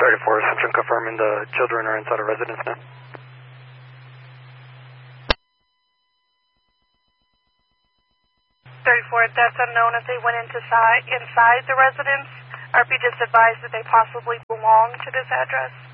34, Assumption confirming the children are inside a residence now. 34, that's unknown if they went inside the residence. RP just advised that they possibly belong to this address.